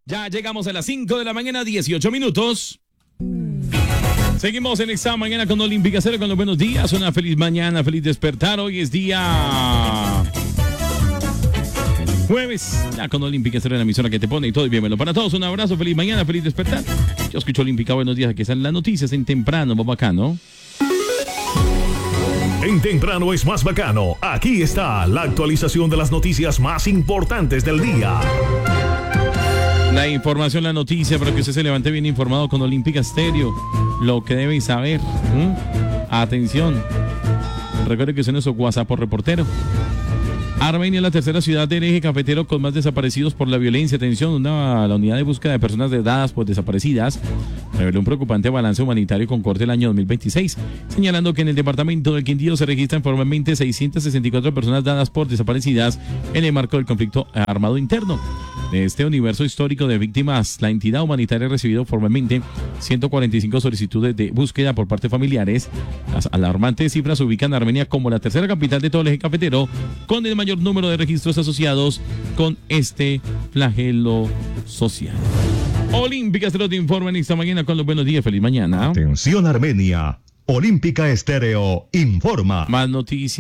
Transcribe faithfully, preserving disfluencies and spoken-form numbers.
Ya llegamos a las cinco de la mañana, dieciocho minutos. Seguimos en esta mañana con Olímpica Cero, con los buenos días. Una feliz mañana, feliz despertar. Hoy es día jueves. Ya con Olímpica Cero en la emisora que te pone y todo. Y bienvenido para todos. Un abrazo, feliz mañana, feliz despertar. Yo escucho Olímpica, buenos días. Aquí están las noticias en temprano, vamos acá, ¿no? En temprano es más bacano. Aquí está la actualización de las noticias más importantes del día. La información, la noticia, para que usted se levante bien informado con Olímpica Estéreo. Lo que debe saber. ¿Mm? Atención. Recuerde que usted es nuestro WhatsApp por reportero. Armenia es la tercera ciudad del eje cafetero con más desaparecidos por la violencia. Atención, una, la unidad de búsqueda de personas dadas por desaparecidas reveló un preocupante balance humanitario con corte el año dos mil veintiséis, señalando que en el departamento del Quindío se registran formalmente seiscientas sesenta y cuatro personas dadas por desaparecidas en el marco del conflicto armado interno. De este universo histórico de víctimas, la entidad humanitaria ha recibido formalmente ciento cuarenta y cinco solicitudes de búsqueda por parte de familiares. Las alarmantes cifras ubican a Armenia como la tercera capital de todo el eje cafetero, con el mayor número de registros asociados con este flagelo social. Olímpica Estéreo te informa en esta mañana con los buenos días. Feliz mañana. Atención Armenia. Olímpica Estéreo informa. Más noticias.